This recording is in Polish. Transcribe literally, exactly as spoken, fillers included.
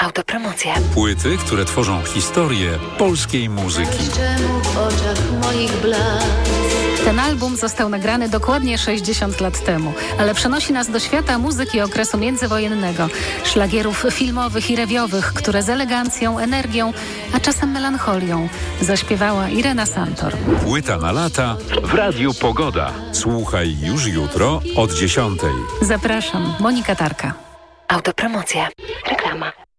Autopromocja. Płyty, które tworzą historię polskiej muzyki. W oczach moich blask. Ten album został nagrany dokładnie sześćdziesiąt lat temu, ale przenosi nas do świata muzyki okresu międzywojennego, szlagierów filmowych i rewiowych, które z elegancją, energią, a czasem melancholią zaśpiewała Irena Santor. Płyta na lata w Radiu Pogoda. Słuchaj już jutro od dziesiątej. Zapraszam, Monika Tarka. Autopromocja. Reklama.